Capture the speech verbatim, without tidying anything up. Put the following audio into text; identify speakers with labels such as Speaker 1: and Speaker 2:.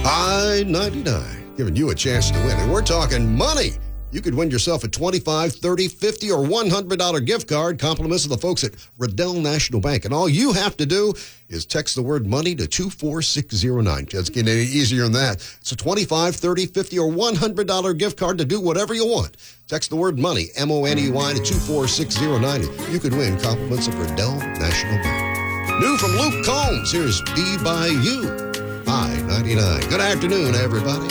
Speaker 1: I ninety-nine, giving you a chance to win. And we're talking money. You could win yourself a twenty-five, thirty, fifty, or one hundred dollars gift card, compliments of the folks at Riddell National Bank. And all you have to do is text the word money to two four six zero nine. Just getting any easier than that. It's a twenty-five, thirty, fifty, or one hundred dollars gift card to do whatever you want. Text the word money, M O N E Y, to two four six zero nine. You could win compliments of Riddell National Bank. New from Luke Combs, here's Be By You, I ninety-nine. Good afternoon, everybody.